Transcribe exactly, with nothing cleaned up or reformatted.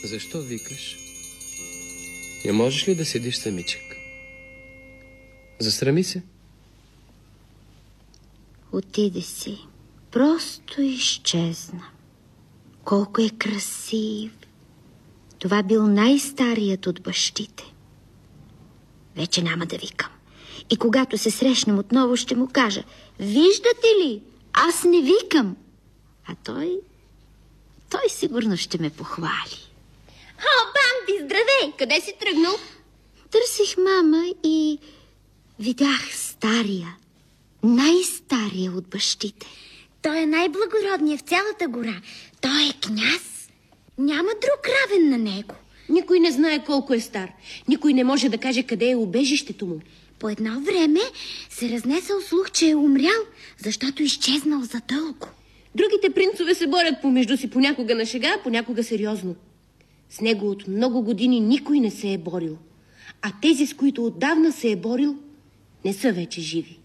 Защо викаш? Не можеш ли да седиш самичък? Засрами се. Отиде си. Просто изчезна. Колко е красив. Това бил най-старият от бащите. Вече няма да викам. И когато се срещнем отново, ще му кажа: виждате ли, аз не викам. А той... Той сигурно ще ме похвали. О, Бамби, здравей! Къде си тръгнал? Търсих мама и видях стария, най-стария от бащите. Той е най-благородният в цялата гора. Той е княз. Няма друг равен на него. Никой не знае колко е стар. Никой не може да каже къде е убежището му. По едно време се разнесъл слух, че е умрял, защото изчезнал задълго. Другите принцове се борят помежду си, понякога на шега, понякога сериозно. С него от много години никой не се е борил. А тези, с които отдавна се е борил, не са вече живи.